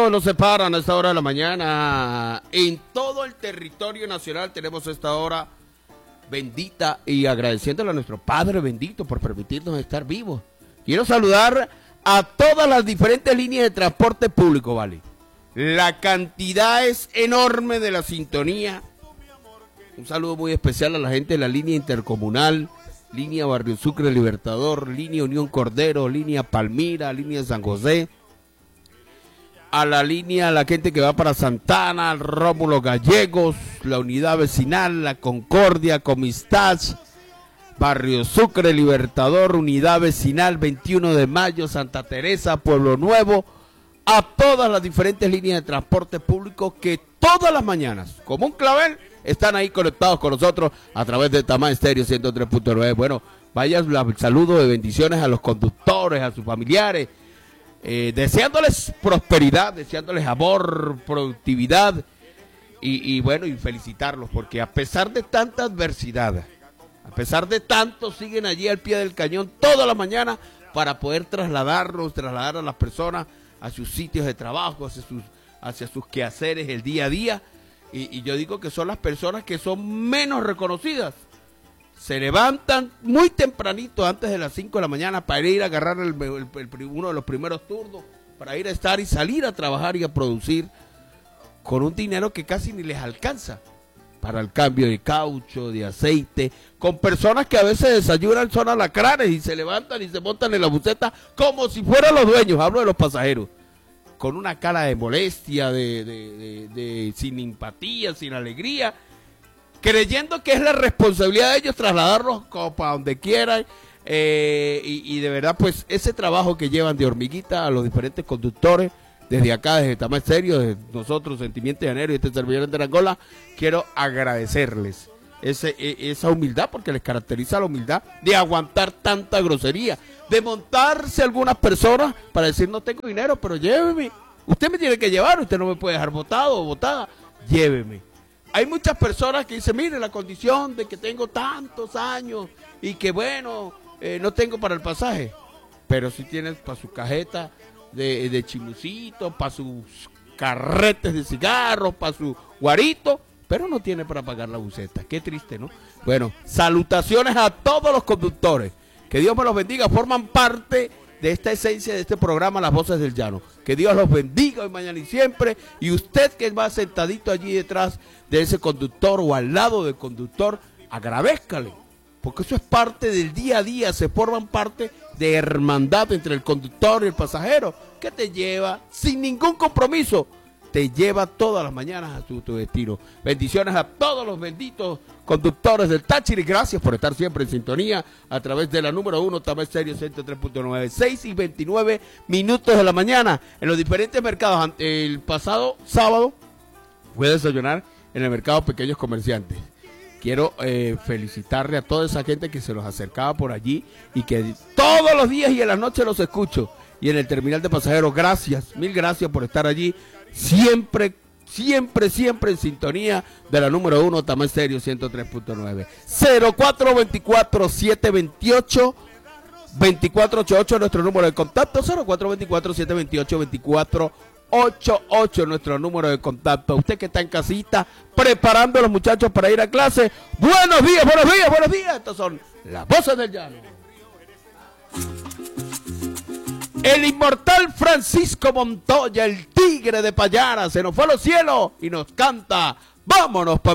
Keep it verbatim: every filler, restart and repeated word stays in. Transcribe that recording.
Nos separan a esta hora de la mañana. En todo el territorio nacional tenemos esta hora bendita y agradeciéndole a nuestro Padre bendito por permitirnos estar vivos. Quiero saludar a todas las diferentes líneas de transporte público, ¿vale? La cantidad es enorme de la sintonía. Un saludo muy especial a la gente de la línea intercomunal, línea Barrio Sucre Libertador, línea Unión Cordero, línea Palmira, línea San José. A la línea, la gente que va para Santana, Rómulo Gallegos, la unidad vecinal, la Concordia, Comistach, Barrio Sucre, Libertador, unidad vecinal, veintiuno de mayo, Santa Teresa, Pueblo Nuevo, a todas las diferentes líneas de transporte público que todas las mañanas, como un clavel, están ahí conectados con nosotros a través de Tamá Estéreo ciento tres punto nueve. Bueno, vaya el saludo de bendiciones a los conductores, a sus familiares, Eh, deseándoles prosperidad, deseándoles amor, productividad y, y bueno, y felicitarlos porque a pesar de tanta adversidad, a pesar de tanto, siguen allí al pie del cañón toda la mañana para poder trasladarlos, trasladar a las personas a sus sitios de trabajo, hacia sus, hacia sus quehaceres el día a día y, y yo digo que son las personas que son menos reconocidas. Se levantan muy tempranito, antes de las cinco de la mañana, para ir a agarrar el, el, el, uno de los primeros turnos, para ir a estar y salir a trabajar y a producir con un dinero que casi ni les alcanza para el cambio de caucho, de aceite, con personas que a veces desayunan, son alacranes y se levantan y se montan en la buseta como si fueran los dueños, hablo de los pasajeros, con una cara de molestia, de, de, de, de sin empatía, sin alegría, creyendo que es la responsabilidad de ellos trasladarlos como para donde quieran, eh, y, y de verdad pues ese trabajo que llevan de hormiguita a los diferentes conductores, desde acá, desde Tamá Estéreo, desde nosotros, Sentimiento Llanero y este servidor de Angola, quiero agradecerles ese, esa humildad, porque les caracteriza la humildad de aguantar tanta grosería, de montarse algunas personas para decir no tengo dinero, pero lléveme, usted me tiene que llevar, usted no me puede dejar botado o botada, lléveme. Hay muchas personas que dicen, mire, la condición de que tengo tantos años y que bueno, eh, no tengo para el pasaje, pero si tienes para su cajeta de, de chimucito, para sus carretes de cigarros, para su guarito, pero no tiene para pagar la buseta. Qué triste, ¿no? Bueno, salutaciones a todos los conductores, que Dios me los bendiga, forman parte de esta esencia de este programa Las Voces del Llano. Que Dios los bendiga hoy, mañana y siempre. Y usted que va sentadito allí detrás de ese conductor o al lado del conductor, agradézcale. Porque eso es parte del día a día, se forman parte de hermandad entre el conductor y el pasajero, que te lleva sin ningún compromiso, te lleva todas las mañanas a tu, tu destino. Bendiciones a todos los benditos conductores del Táchira y gracias por estar siempre en sintonía a través de la número uno, Tamá Estéreo ciento tres punto nueve, seis y veintinueve minutos de la mañana en los diferentes mercados. El pasado sábado fue a desayunar en el mercado Pequeños Comerciantes. Quiero eh, felicitarle a toda esa gente que se los acercaba por allí y que todos los días y en las noches los escucho. Y en el terminal de pasajeros, gracias, mil gracias por estar allí. Siempre, siempre, siempre en sintonía de la número uno, Tamá Estéreo ciento tres punto nueve. cero cuatro dos cuatro, siete dos ocho, dos cuatro ocho ocho nuestro número de contacto. Cero cuatro dos cuatro, siete dos ocho, dos cuatro ocho ocho nuestro número de contacto. Usted que está en casita preparando a los muchachos para ir a clase, buenos días, buenos días, buenos días. Estas son las voces del llano. El inmortal Francisco Montoya, el tigre de Payara, se nos fue a los cielos y nos canta, vámonos pa'